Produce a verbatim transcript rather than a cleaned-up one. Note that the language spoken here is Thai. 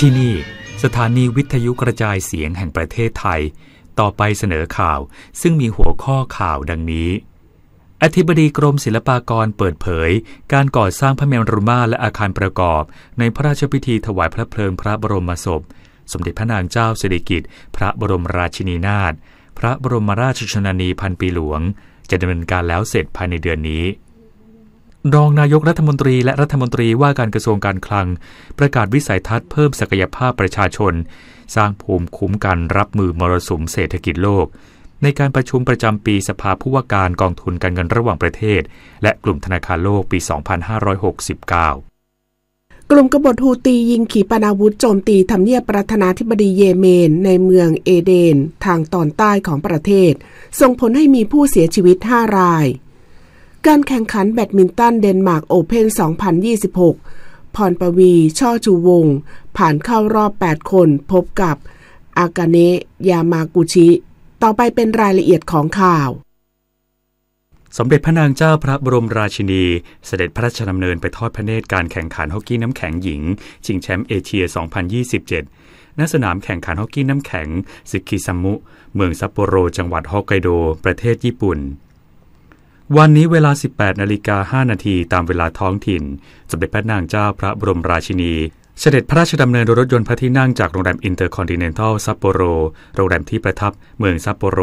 ที่นี่สถานีวิทยุกระจายเสียงแห่งประเทศไทยต่อไปเสนอข่าวซึ่งมีหัวข้อข่าวดังนี้อธิบดีกรมศิลปากรเปิดเผยการก่อสร้างพระเมรุมาตรและอาคารประกอบในพระราชพิธีถวายพระเพลิงพระบรมศพสมเด็จพระนางเจ้าสิริกิติ์พระบรมราชินีนาถพระบรมราชชนนีพันปีหลวงจะดำเนินการแล้วเสร็จภายในเดือนนี้รองนายกรัฐมนตรีและรัฐมนตรีว่าการกระทรวงการคลังประกาศวิสัยทัศน์เพิ่มศักยภาพประชาชนสร้างภูมิคุ้มกันรับมือมรสุมเศรษฐกิจโลกในการประชุมประจำปีสภาผู้ว่าการกองทุนการเงินระหว่างประเทศและกลุ่มธนาคารโลกปี สองพันห้าร้อยหกสิบเก้ากลุ่มกบฏฮูตียิงขีปนาวุธโจมตีทำเนียบประธานาธิบดีเยเมนในเมืองเอเดนทางตอนใต้ของประเทศส่งผลให้มีผู้เสียชีวิตห้ารายการแข่งขันแบดมินตันเดนมาร์กโอเพ่น สองพันยี่สิบหก พรปวีช่อชูวงศ์ผ่านเข้ารอบแปดคนพบกับอากาเนะยามากุชิต่อไปเป็นรายละเอียดของข่าวสมเด็จพระนางเจ้าพระบรมราชินีเสด็จพระราชดำเนินไปทอดพระเนตรการแข่งขันฮอกกี้น้ำแข็งหญิงชิงแชมป์เอเชีย สองพันยี่สิบเจ็ด ณ สนามแข่งขันฮอกกี้น้ำแข็งซึคิซัมมุเมืองซัปโปโรจังหวัดฮอกไกโดประเทศญี่ปุ่นวันนี้เวลา สิบแปดนาฬิกาห้านาที ตามเวลาท้องถิ่นสมเด็จพระนางเจ้าพระบรมราชินีเสด็จพระราชดำเนินโดยรถยนต์พระที่นั่งจากโรงแรมอินเตอร์คอนติเนนทัลซัปโปโรโรงแรมที่ประทับเมืองซัปโปโร